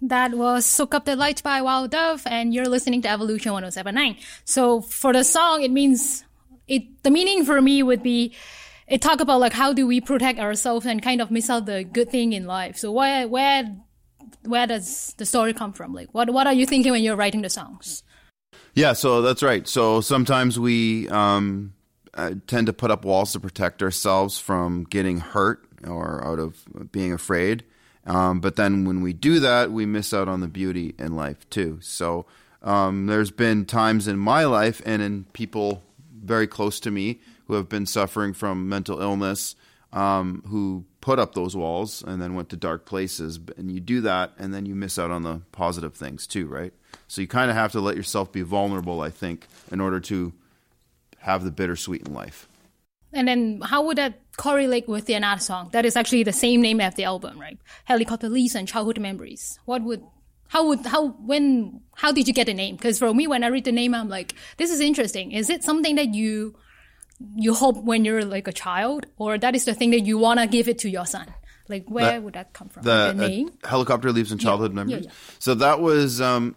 That was Soak Up the Light by Wild Dove, and you're listening to Evolution 1079. So for the song, the meaning for me would be, it talk about like how do we protect ourselves and kind of miss out the good thing in life. So where does the story come from? Like what are you thinking when you're writing the songs? Yeah, so that's right. So sometimes we tend to put up walls to protect ourselves from getting hurt or out of being afraid. But then when we do that, we miss out on the beauty in life too. So there's been times in my life and in people very close to me who have been suffering from mental illness, who put up those walls and then went to dark places. And you do that, and then you miss out on the positive things too, right? So you kind of have to let yourself be vulnerable, I think, in order to have the bittersweet in life. And then how would that correlate with the another song that is actually the same name as the album, right? Helicopter Leaves and Childhood Memories. How did you get the name? Because for me, when I read the name, I'm like, this is interesting. Is it something that you hope when you're like a child, or that is the thing that you want to give it to your son? Like, where would that come from? The name? Helicopter Leaves and Childhood Memories. Yeah. So that was a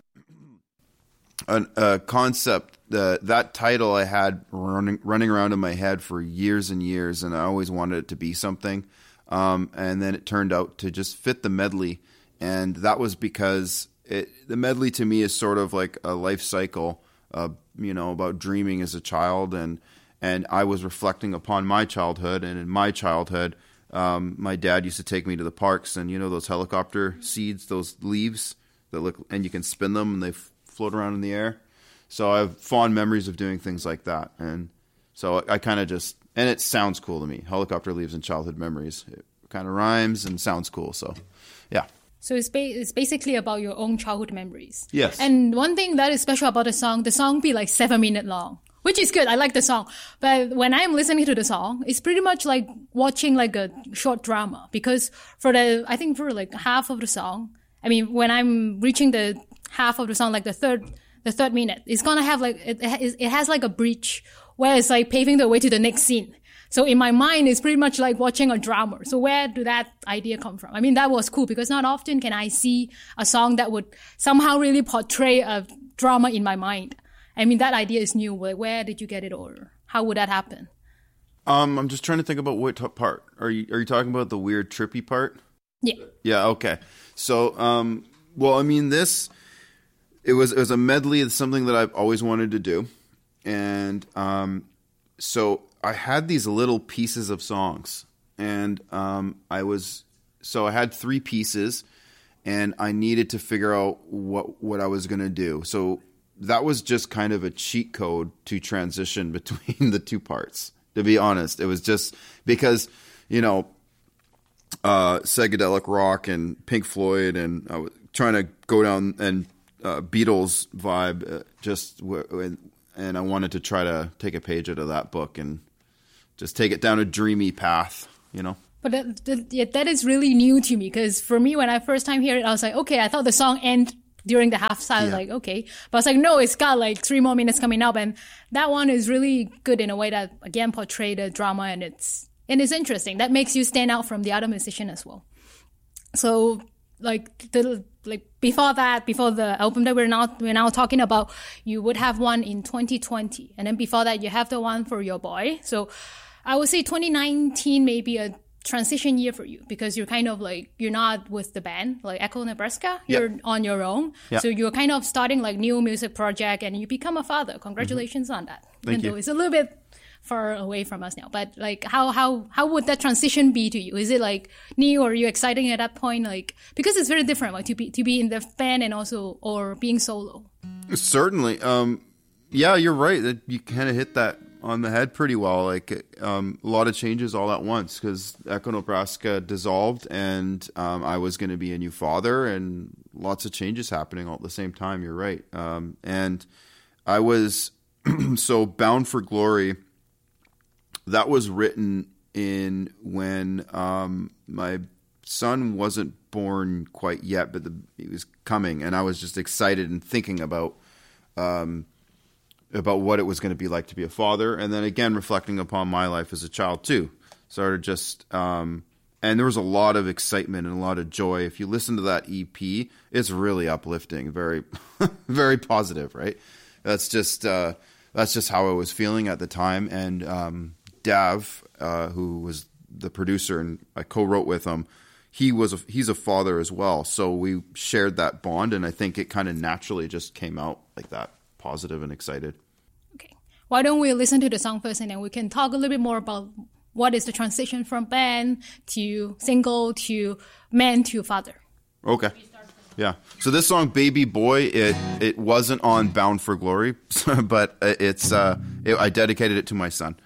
concept. That title I had running around in my head for years and years, and I always wanted it to be something. And then it turned out to just fit the medley, and that was because the medley to me is sort of like a life cycle, about dreaming as a child, and I was reflecting upon my childhood, and in my childhood, my dad used to take me to the parks, and those helicopter seeds, those leaves that look, and you can spin them, and they float around in the air. So I have fond memories of doing things like that. And so I kind of and it sounds cool to me. Helicopter Leaves and Childhood Memories. It kind of rhymes and sounds cool. So, yeah. So it's basically about your own childhood memories. Yes. And one thing that is special about the song be like 7 minutes long, which is good. I like the song. But when I'm listening to the song, it's pretty much like watching like a short drama, because for like half of the song, when I'm reaching the half of the song, like the third minute, it's gonna have like it has like a bridge where it's like paving the way to the next scene. So in my mind, it's pretty much like watching a drama. So where did that idea come from? That was cool, because not often can I see a song that would somehow really portray a drama in my mind. That idea is new. Where did you get it, or how would that happen? I'm just trying to think about what part. Are you talking about the weird trippy part? Yeah. Yeah. Okay. So, this. It was a medley. It's something that I've always wanted to do. And so I had these little pieces of songs. And I had 3 pieces, and I needed to figure out what I was going to do. So that was just kind of a cheat code to transition between the 2 parts, to be honest. It was just because, psychedelic rock and Pink Floyd, and I was trying to go down and Beatles vibe, and I wanted to try to take a page out of that book and just take it down a dreamy path, But that is really new to me, because for me, when I first time hear it, I was like, okay, I thought the song end during the half side, like, okay. But I was like, no, it's got like 3 more minutes coming up, and that one is really good in a way that, again, portray the drama, and it's interesting. That makes you stand out from the other musician as well. So before the album that we're now talking about, you would have one in 2020, and then before that you have the one for your boy. So I would say 2019 may be a transition year for you, because you're kind of like, you're not with the band like Echo Nebraska, you're on your own. So you're kind of starting like new music project, and you become a father. Congratulations on that. Thank you. Though it's a little bit far away from us now, but like how would that transition be to you? Is it like new, or are you excited at that point, like, because it's very different, like to be in the band and also, or being solo? Certainly. Yeah, you're right, that you kind of hit that on the head pretty well. Like a lot of changes all at once, because Echo Nebraska dissolved, and I was going to be a new father, and lots of changes happening all at the same time. You're right. And I was so Bound for Glory, that was written in when my son wasn't born quite yet, but he was coming, and I was just excited and thinking about what it was going to be like to be a father, and then again reflecting upon my life as a child too. Started just And there was a lot of excitement and a lot of joy. If you listen to that EP, it's really uplifting, very, very positive, right? That's just how I was feeling at the time. And Dav, who was the producer and I co-wrote with him, he's a father as well. So we shared that bond, and I think it kind of naturally just came out like that, positive and excited. Okay. Why don't we listen to the song first, and then we can talk a little bit more about what is the transition from band to single to man to father. Okay. Yeah. So this song, Baby Boy, it wasn't on Bound for Glory, but I dedicated it to my son.